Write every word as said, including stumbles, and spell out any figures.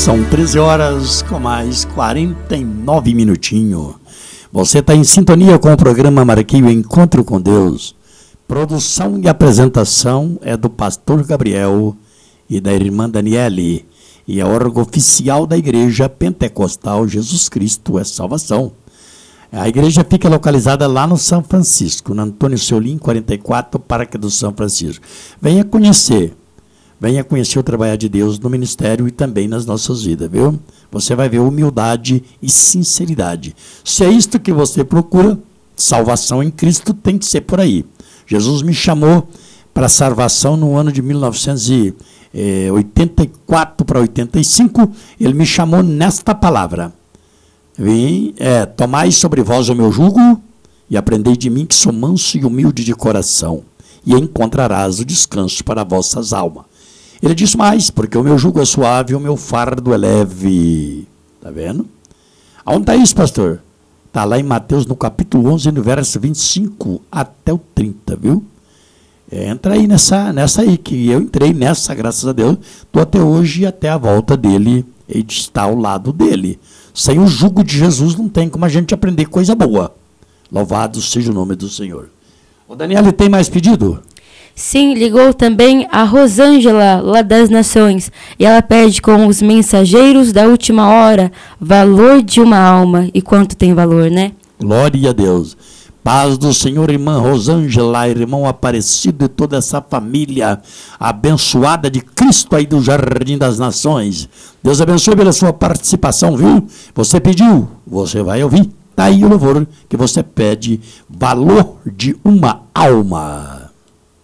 São treze horas com mais quarenta e nove minutinhos. Você está em sintonia com o programa Marquinho Encontro com Deus. Produção e apresentação é do pastor Gabriel e da irmã Daniele. E a órgão oficial da Igreja Pentecostal Jesus Cristo é Salvação. A igreja fica localizada lá no São Francisco, na Antônio Seolim, quarenta e quatro, Parque do São Francisco. Venha conhecer. Venha conhecer o trabalho de Deus no ministério e também nas nossas vidas, viu? Você vai ver humildade e sinceridade. Se é isto que você procura, salvação em Cristo tem que ser por aí. Jesus me chamou para a salvação no ano de mil novecentos e oitenta e quatro para oitenta e cinco, ele me chamou nesta palavra. Vim, é, tomai sobre vós o meu jugo e aprendei de mim que sou manso e humilde de coração, e encontrarás o descanso para vossas almas. Ele disse mais, porque o meu jugo é suave e o meu fardo é leve. Está vendo? Aonde está isso, pastor? Está lá em Mateus, no capítulo onze, no verso vinte e cinco até o trinta, viu? É, entra aí nessa, nessa aí, que eu entrei nessa, graças a Deus. Estou até hoje e até a volta dele, e de estar ao lado dele. Sem o jugo de Jesus não tem como a gente aprender coisa boa. Louvado seja o nome do Senhor. O Daniel, tem mais pedido? Sim, ligou também a Rosângela, lá das Nações, e ela pede com os mensageiros da última hora, valor de uma alma. E quanto tem valor, né? Glória a Deus. Paz do Senhor, irmã Rosângela, irmão Aparecido e toda essa família abençoada de Cristo aí do Jardim das Nações. Deus abençoe pela sua participação, viu? Você pediu, você vai ouvir. Está aí o louvor que você pede, valor de uma alma.